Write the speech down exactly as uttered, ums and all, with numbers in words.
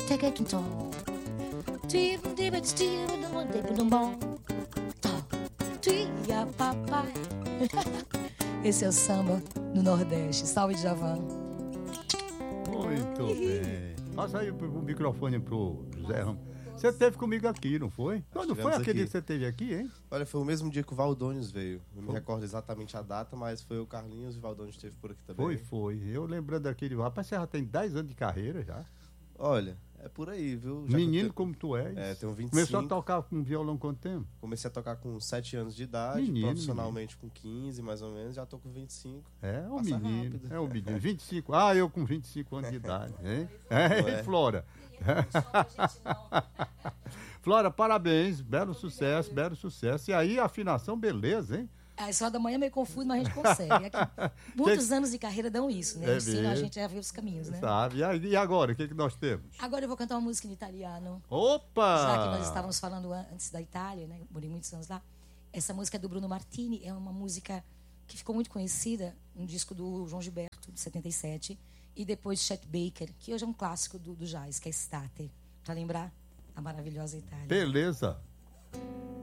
Esse é o samba do Nordeste. Salve, Djavan. Muito bem. Passa aí o microfone pro José Ramos. Você esteve comigo aqui, não foi? Quando foi aquele dia que você esteve aqui, hein? Olha, foi o mesmo dia que o Valdones veio. Não me recordo exatamente a data, mas foi o Carlinhos e o Valdones esteve por aqui também. Foi, foi. Eu lembrando daquele... Rapaz, você já tem dez anos de carreira já. Olha, é por aí, viu? Já Menino eu... como tu és. É, tenho vinte e cinco. Começou a tocar com violão quanto tempo? Comecei a tocar com sete anos de idade, menino, profissionalmente menino. com quinze, mais ou menos. Já tô com vinte e cinco. É, um Passa menino. rápido. É um menino. vinte e cinco. Ah, eu com vinte e cinco anos de idade, hein? É, é. Flora. Flora, parabéns, belo sucesso, belo sucesso. E aí, a afinação, beleza, hein? A escola da manhã é meio confuso, mas a gente consegue. É que muitos que... anos de carreira dão isso, né? É Ensinam a gente a ver os caminhos, né? Sabe? E agora, o que, que nós temos? Agora eu vou cantar uma música em italiano. Opa! Já que nós estávamos falando antes da Itália, né? Eu morei muitos anos lá. Essa música é do Bruno Martini, é uma música que ficou muito conhecida, um disco do João Gilberto, de setenta e sete, e depois de Chet Baker, que hoje é um clássico do, do jazz, que é Estate. Pra lembrar a maravilhosa Itália. Beleza.